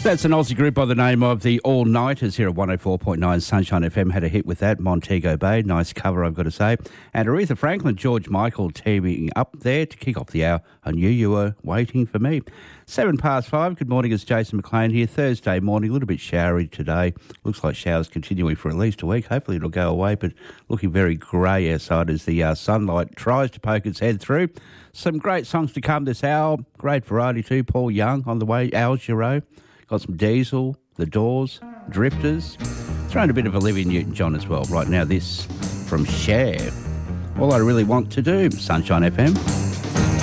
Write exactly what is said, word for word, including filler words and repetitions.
That's an Aussie group by the name of the All Nighters here at one oh four point nine Sunshine F M. Had a hit with that. Montego Bay, nice cover, I've got to say. And Aretha Franklin, George Michael teaming up there to kick off the hour. I knew you were waiting for me. Seven past five. Good morning, it's Jason McLean here. Thursday morning, a little bit showery today. Looks like showers continuing for at least a week. Hopefully it'll go away, but looking very grey outside as the uh, sunlight tries to poke its head through. Some great songs to come this hour. Great variety too. Paul Young on the way. Al Jarreau. Got some Diesel, The Doors, Drifters. Thrown a bit of Olivia Newton-John as well. Right now, this from Cher. All I Really Want to Do, Sunshine F M.